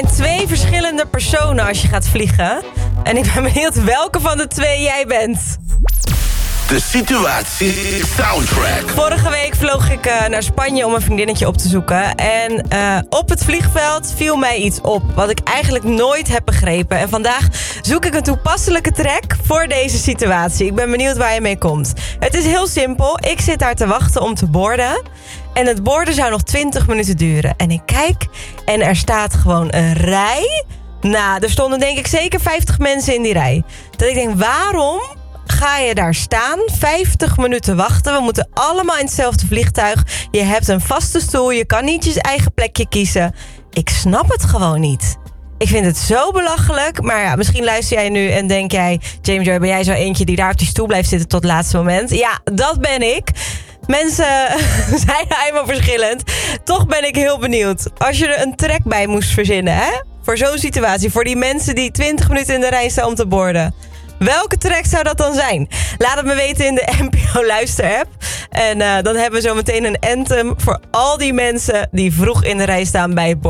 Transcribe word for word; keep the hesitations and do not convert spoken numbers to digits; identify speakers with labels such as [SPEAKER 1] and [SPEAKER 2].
[SPEAKER 1] Twee verschillende personen als je gaat vliegen. En ik ben benieuwd welke van de twee jij bent.
[SPEAKER 2] De situatie soundtrack.
[SPEAKER 1] Vorige week vloog ik uh, naar Spanje om een vriendinnetje op te zoeken. En uh, op het vliegveld viel mij iets op wat ik eigenlijk nooit heb begrepen. En vandaag zoek ik een toepasselijke track voor deze situatie. Ik ben benieuwd waar je mee komt. Het is heel simpel. Ik zit daar te wachten om te boarden. En het boarden zou nog twintig minuten duren. En ik kijk en er staat gewoon een rij. Nou, er stonden denk ik zeker vijftig mensen in die rij. Dat ik denk, waarom ga je daar staan? vijftig minuten wachten. We moeten allemaal in hetzelfde vliegtuig. Je hebt een vaste stoel. Je kan niet je eigen plekje kiezen. Ik snap het gewoon niet. Ik vind het zo belachelijk. Maar ja, misschien luister jij nu en denk jij, Jamie Joy, ben jij zo eentje die daar op die stoel blijft zitten tot het laatste moment? Ja, dat ben ik. Mensen zijn helemaal verschillend. Toch ben ik heel benieuwd. Als je er een track bij moest verzinnen, hè? Voor zo'n situatie. Voor die mensen die twintig minuten in de rij staan om te boarden. Welke track zou dat dan zijn? Laat het me weten in de N P O Luister-app. En uh, dan hebben we zo meteen een anthem voor al die mensen die vroeg in de rij staan bij het boarden.